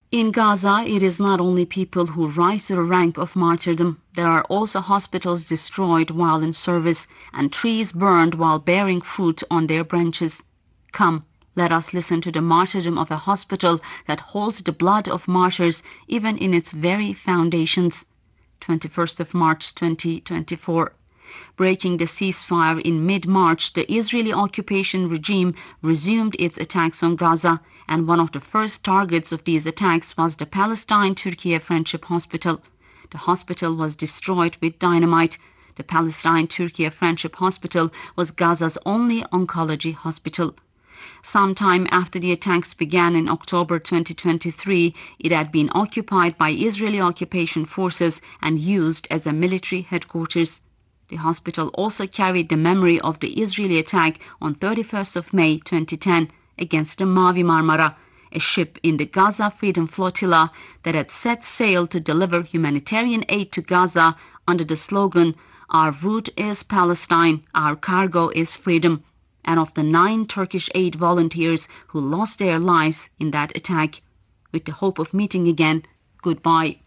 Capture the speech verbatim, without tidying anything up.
In Gaza, it is not only people who rise to the rank of martyrdom. There are also hospitals destroyed while in service and trees burned while bearing fruit on their branches. Come, let us listen to the martyrdom of a hospital that holds the blood of martyrs even in its very foundations. twenty-first of March twenty twenty-four. Breaking the ceasefire in mid-March, the Israeli occupation regime resumed its attacks on Gaza, and one of the first targets of these attacks was the Palestine-Turkey Friendship Hospital. The hospital was destroyed with dynamite. The Palestine-Turkey Friendship Hospital was Gaza's only oncology hospital. Sometime after the attacks began in October twenty twenty-three, it had been occupied by Israeli occupation forces and used as a military headquarters. The hospital also carried the memory of the Israeli attack on thirty-first of May twenty ten against the Mavi Marmara, a ship in the Gaza Freedom Flotilla that had set sail to deliver humanitarian aid to Gaza under the slogan, "Our route is Palestine, our cargo is freedom," and of the nine Turkish aid volunteers who lost their lives in that attack. With the hope of meeting again, goodbye.